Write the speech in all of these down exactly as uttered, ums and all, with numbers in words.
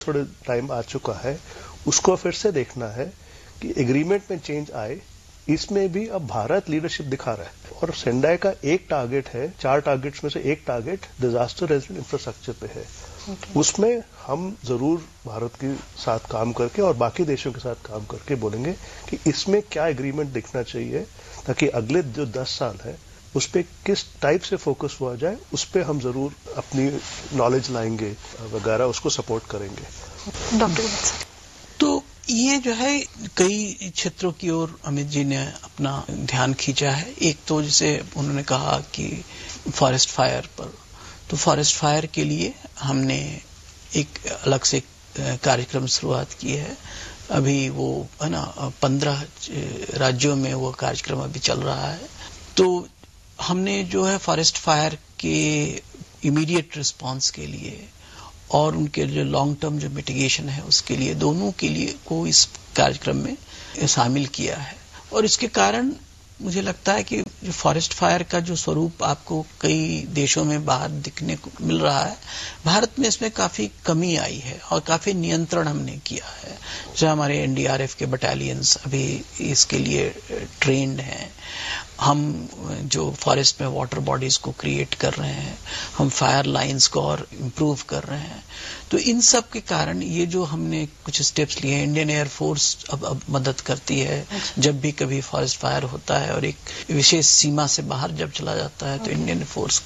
थोड़े टाइम आ चुका है, उसको फिर से देखना है कि एग्रीमेंट में चेंज आए। इसमें भी अब भारत लीडरशिप दिखा रहा है और सेंडाई का एक टारगेट है, चार टारगेट्स में से एक टारगेट डिजास्टर रेजिडेंट इंफ्रास्ट्रक्चर पे है। okay. उसमें हम जरूर भारत के साथ काम करके और बाकी देशों के साथ काम करके बोलेंगे कि इसमें क्या एग्रीमेंट दिखना चाहिए, ताकि अगले जो दस साल है उस पर किस टाइप से फोकस हुआ जाए, उस पर हम जरूर अपनी नॉलेज लाएंगे वगैरह, उसको सपोर्ट करेंगे। डॉक्टर तो ये जो है कई क्षेत्रों की ओर अमित जी ने अपना ध्यान खींचा है। एक तो जैसे उन्होंने कहा कि फॉरेस्ट फायर पर, तो फॉरेस्ट फायर के लिए हमने एक अलग से कार्यक्रम शुरुआत की है। अभी वो है ना पंद्रह राज्यों में वो कार्यक्रम अभी चल रहा है। तो हमने जो है फॉरेस्ट फायर के इमीडिएट रिस्पांस के लिए और उनके जो लॉन्ग टर्म जो मिटिगेशन है उसके लिए, दोनों के लिए को इस कार्यक्रम में शामिल किया है। और इसके कारण मुझे लगता है कि जो फॉरेस्ट फायर का जो स्वरूप आपको कई देशों में बाहर दिखने को मिल रहा है, भारत में इसमें काफी कमी आई है और काफी नियंत्रण हमने किया है। जैसे हमारे एनडीआरएफ के बटालियंस अभी इसके लिए ट्रेंड हैं। हम जो फॉरेस्ट में वाटर बॉडीज को क्रिएट कर रहे हैं, हम फायर लाइंस को और इम्प्रूव कर रहे हैं। तो इन सब के कारण ये जो हमने कुछ स्टेप्स लिए हैं, इंडियन एयरफोर्स अब अब मदद करती है जब भी कभी फॉरेस्ट फायर होता है और एक विशेष सीमा से बाहर जब चला जाता है तो इंडियन फोर्स,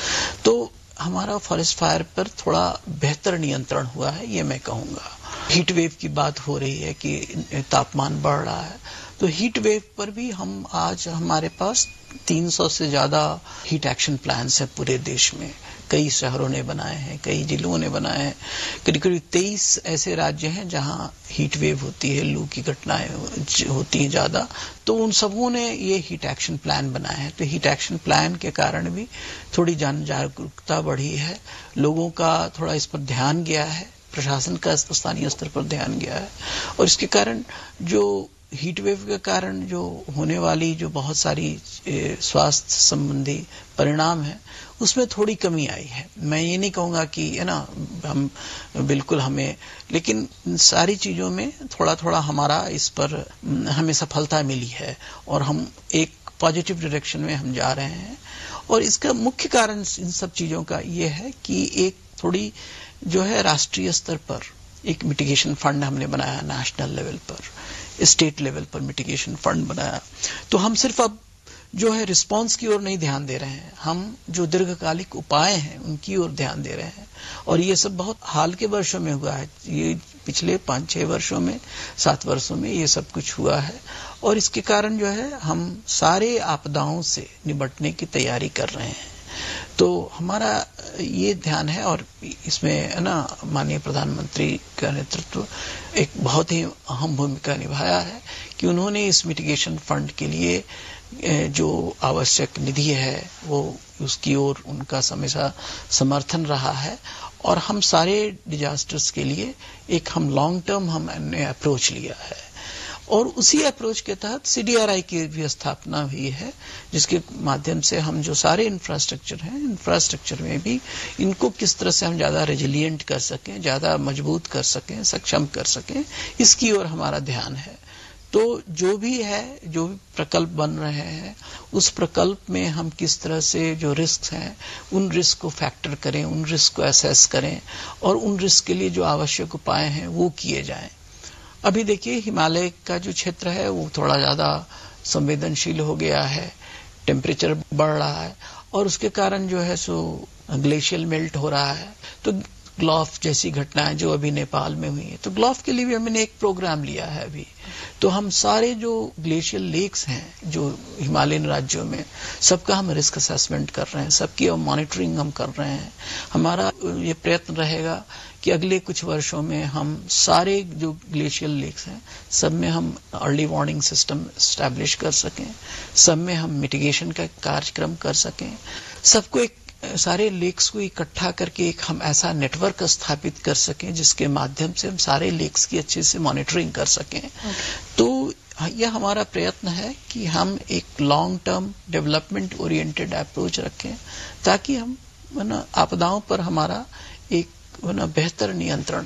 तो हमारा फॉरेस्ट फायर पर थोड़ा बेहतर नियंत्रण हुआ है, ये मैं कहूंगा। हीट वेव की बात हो रही है कि तापमान बढ़ रहा है, तो हीट वेव पर भी हम आज हमारे पास तीन सौ से ज्यादा हीट एक्शन प्लान्स हैं पूरे देश में। कई शहरों ने बनाए हैं, कई जिलों ने बनाए हैं। करीब करीब तेईस ऐसे राज्य हैं जहां हीट वेव होती है, लू की घटनाएं होती हैं ज्यादा, तो उन सबों ने ये हीट एक्शन प्लान बनाए हैं। तो हीट एक्शन प्लान के कारण भी थोड़ी जन जागरूकता बढ़ी है, लोगों का थोड़ा इस पर ध्यान गया है, प्रशासन का स्थानीय स्तर पर ध्यान गया है। और इसके कारण जो हीट वेव के कारण जो होने वाली जो बहुत सारी स्वास्थ्य संबंधी परिणाम है उसमें थोड़ी कमी आई है। मैं ये नहीं कहूंगा कि है ना हम बिल्कुल हमें, लेकिन सारी चीजों में थोड़ा थोड़ा हमारा इस पर हमें सफलता मिली है और हम एक पॉजिटिव डायरेक्शन में हम जा रहे हैं। और इसका मुख्य कारण इन सब चीजों का ये है कि एक थोड़ी जो है राष्ट्रीय स्तर पर एक मिटिगेशन फंड हमने बनाया, नेशनल लेवल पर, स्टेट लेवल पर मिटिगेशन फंड बनाया। तो हम सिर्फ अब जो है रिस्पांस की ओर नहीं ध्यान दे रहे हैं, हम जो दीर्घकालिक उपाय हैं उनकी ओर ध्यान दे रहे हैं। और ये सब बहुत हाल के वर्षों में हुआ है, ये पिछले पांच छह वर्षों में, सात वर्षों में ये सब कुछ हुआ है। और इसके कारण जो है हम सारे आपदाओं से निपटने की तैयारी कर रहे हैं। तो हमारा ये ध्यान है और इसमें है ना माननीय प्रधानमंत्री का नेतृत्व एक बहुत ही अहम भूमिका निभाया है कि उन्होंने इस मिटिगेशन फंड के लिए जो आवश्यक निधि है वो उसकी ओर उनका हमेशा समर्थन रहा है। और हम सारे डिजास्टर्स के लिए एक हम लॉन्ग टर्म हमने अप्रोच लिया है और उसी अप्रोच के तहत सीडीआरआई की भी स्थापना हुई है, जिसके माध्यम से हम जो सारे इंफ्रास्ट्रक्चर हैं, इंफ्रास्ट्रक्चर में भी इनको किस तरह से हम ज्यादा रेजिलिएंट कर सकें, ज्यादा मजबूत कर सकें, सक्षम कर सकें, इसकी ओर हमारा ध्यान है। तो जो भी है, जो भी प्रकल्प बन रहे हैं, उस प्रकल्प में हम किस तरह से जो रिस्क हैं उन रिस्क को फैक्टर करें, उन रिस्क को असेस करें और उन रिस्क के लिए जो आवश्यक उपाय हैं वो किए जाएं। अभी देखिए हिमालय का जो क्षेत्र है वो थोड़ा ज्यादा संवेदनशील हो गया है, टेम्परेचर बढ़ रहा है और उसके कारण जो है सो ग्लेशियल मेल्ट हो रहा है। तो ग्लॉफ जैसी घटनाएं जो अभी नेपाल में हुई है, तो ग्लॉफ के लिए भी हमने एक प्रोग्राम लिया है अभी। तो हम सारे जो ग्लेशियल लेक्स हैं जो हिमालयन राज्यों में, सबका हम रिस्क असेसमेंट कर रहे हैं, सबकी मॉनिटरिंग हम कर रहे हैं। हमारा ये प्रयत्न रहेगा कि अगले कुछ वर्षों में हम सारे जो ग्लेशियल लेक्स हैं सब में हम अर्ली वार्निंग सिस्टम एस्टैब्लिश कर सकें, सब में हम मिटिगेशन का कार्यक्रम कर सकें, सबको एक सारे लेक्स को इकट्ठा करके एक हम ऐसा नेटवर्क स्थापित कर सकें जिसके माध्यम से हम सारे लेक्स की अच्छे से मॉनिटरिंग कर सकें। okay. तो यह हमारा प्रयत्न है कि हम एक long term development oriented approach रखें ताकि हम ना आपदाओं पर हमारा एक ना बेहतर नियंत्रण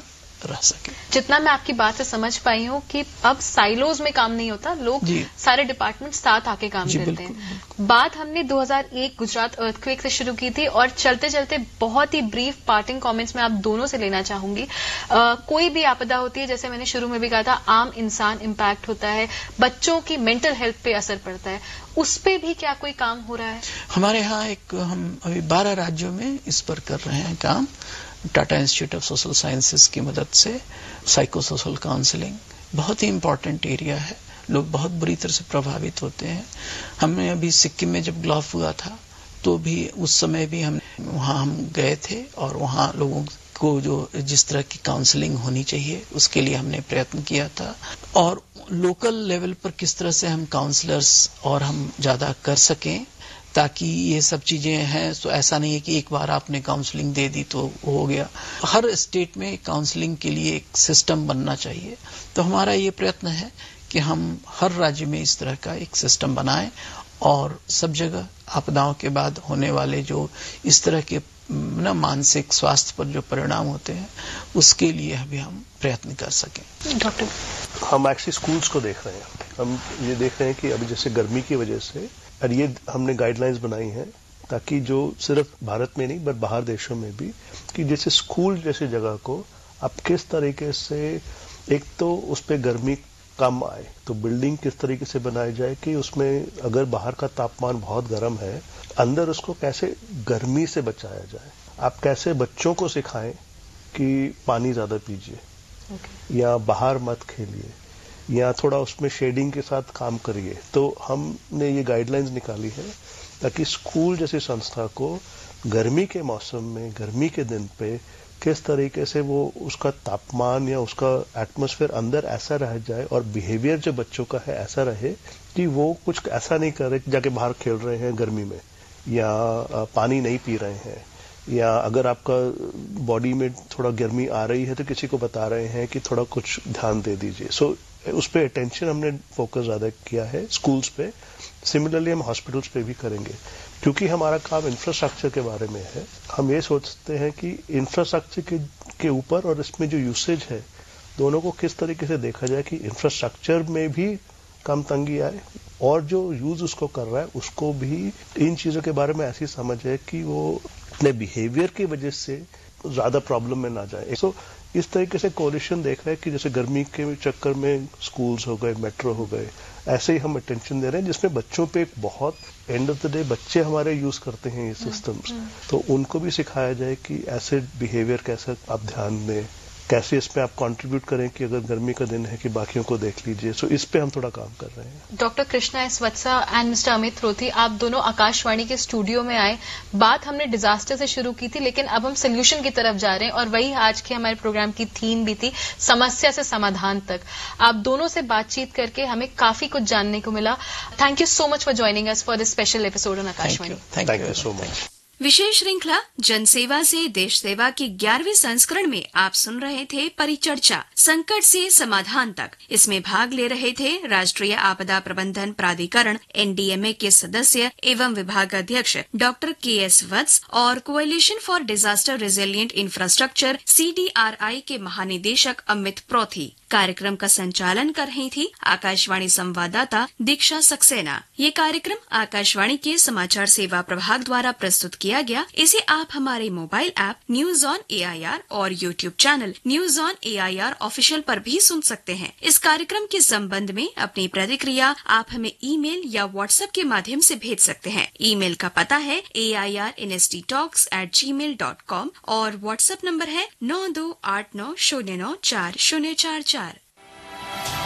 रह सके। जितना मैं आपकी बात से समझ पाई हूँ कि अब साइलोज में काम नहीं होता, लोग सारे डिपार्टमेंट साथ आके काम करते बिल्कुल, हैं। बिल्कुल। बात हमने दो हज़ार एक गुजरात अर्थक्वेक से शुरू की थी और चलते चलते बहुत ही ब्रीफ पार्टिंग कमेंट्स में आप दोनों से लेना चाहूंगी। आ, कोई भी आपदा होती है, जैसे मैंने शुरू में भी कहा था, आम इंसान इम्पैक्ट होता है, बच्चों की मेंटल हेल्थ पे असर पड़ता है, उस पे भी क्या कोई काम हो रहा है? हमारे यहाँ एक हम अभी बारह राज्यों में इस पर कर रहे हैं काम। Tata institute of social sciences की मदद से साइको सोशल काउंसलिंग बहुत ही इम्पोर्टेंट एरिया है। लोग बहुत बुरी तरह से प्रभावित होते हैं। हमने अभी सिक्किम में जब ग्लॉफ हुआ था तो भी उस समय भी हम वहाँ हम गए थे और वहाँ लोगों को जो जिस तरह की काउंसलिंग होनी चाहिए उसके लिए हमने प्रयत्न किया था। और लोकल लेवल पर किस तरह से हम काउंसलर्स और हम ज्यादा कर सकें ताकि ये सब चीजें हैं। तो ऐसा नहीं है कि एक बार आपने काउंसलिंग दे दी तो हो गया। हर स्टेट में काउंसलिंग के लिए एक सिस्टम बनना चाहिए। तो हमारा ये प्रयत्न है कि हम हर राज्य में इस तरह का एक सिस्टम बनाएं और सब जगह आपदाओं के बाद होने वाले जो इस तरह के ना मानसिक स्वास्थ्य पर जो परिणाम होते हैं उसके लिए अभी हम प्रयत्न कर सकें। डॉक्टर, हम एक्चुअली स्कूल्स को देख रहे हैं। हम ये देख रहे हैं कि अभी जैसे गर्मी की वजह से, और ये हमने गाइडलाइंस बनाई हैं ताकि जो सिर्फ भारत में नहीं बट बाहर देशों में भी, कि जैसे स्कूल जैसी जगह को अब किस तरीके से, एक तो उस पर गर्मी कम आए तो बिल्डिंग किस तरीके से बनाई जाए कि उसमें अगर बाहर का तापमान बहुत गर्म है, अंदर उसको कैसे गर्मी से बचाया जाए। आप कैसे बच्चों को सिखाएं कि पानी ज्यादा पीजिए, okay. या बाहर मत खेलिए, या थोड़ा उसमें शेडिंग के साथ काम करिए। तो हमने ये गाइडलाइंस निकाली है ताकि स्कूल जैसी संस्था को गर्मी के मौसम में, गर्मी के दिन पे किस तरीके से वो उसका तापमान या उसका एटमॉस्फेयर अंदर ऐसा रह जाए और बिहेवियर जो बच्चों का है ऐसा रहे कि वो कुछ ऐसा नहीं कर रहे कि जाके बाहर खेल रहे हैं गर्मी में, या पानी नहीं पी रहे हैं, या अगर आपका बॉडी में थोड़ा गर्मी आ रही है तो किसी को बता रहे हैं कि थोड़ा कुछ ध्यान दे दीजिए। सो so, उस पर अटेंशन हमने फोकस ज्यादा किया है स्कूल्स पे। सिमिलरली हम हॉस्पिटल्स पे भी करेंगे क्योंकि हमारा काम इंफ्रास्ट्रक्चर के बारे में है। हम ये सोचते हैं कि इंफ्रास्ट्रक्चर के, के ऊपर और इसमें जो यूसेज है दोनों को किस तरीके से देखा जाए कि इंफ्रास्ट्रक्चर में भी कम तंगी आए और जो यूज उसको कर रहा है उसको भी इन चीजों के बारे में ऐसी समझ है कि वो अपने बिहेवियर की वजह से ज्यादा प्रॉब्लम में ना जाए। सो इस तरीके से कोलिशन देख रहे हैं कि जैसे गर्मी के चक्कर में स्कूल्स हो गए, मेट्रो हो गए, ऐसे ही हम अटेंशन दे रहे हैं जिसमें बच्चों पे एक बहुत एंड ऑफ द डे बच्चे हमारे यूज करते हैं ये सिस्टम्स, तो उनको भी सिखाया जाए कि ऐसे बिहेवियर कैसे आप ध्यान दें, कैसे इसमें आप कंट्रीब्यूट करें कि अगर गर्मी का दिन है कि बाकियों को देख लीजिए। सो इस पे हम थोड़ा काम कर रहे हैं। Doctor Krishna S वत्सा and mister Amit रोथी, आप दोनों आकाशवाणी के स्टूडियो में आए। बात हमने डिजास्टर से शुरू की थी लेकिन अब हम सोल्यूशन की तरफ जा रहे हैं और वही आज के हमारे प्रोग्राम की थीम भी थी, समस्या से समाधान तक। आप दोनों से बातचीत करके हमें काफी कुछ जानने को मिला। Thank you so much for joining us for this special episode on Akashvani. Thank you so much. विशेष श्रृंखला जनसेवा से देश सेवा के ग्यारहवें संस्करण में आप सुन रहे थे परिचर्चा, संकट से समाधान तक। इसमें भाग ले रहे थे राष्ट्रीय आपदा प्रबंधन प्राधिकरण एनडीएमए के सदस्य एवं विभागाध्यक्ष डॉक्टर के एस वत्स और coalition for disaster resilient infrastructure CDRI के महानिदेशक अमित प्रोथी। कार्यक्रम का संचालन कर रही थी आकाशवाणी संवाददाता दीक्षा सक्सेना। ये कार्यक्रम आकाशवाणी के समाचार सेवा प्रभाग द्वारा प्रस्तुत किया गया। इसे आप हमारे mobile app news on AIR और YouTube channel news on AIR official पर भी सुन सकते हैं। इस कार्यक्रम के संबंध में अपनी प्रतिक्रिया आप हमें ईमेल या व्हाट्सएप के माध्यम से भेज सकते हैं। ईमेल का पता है ए I R N S T talks eight ji mail dot com और व्हाट्सएप नंबर है नौ दो आठ नौ शून्य नौ चार शून्य चार चार।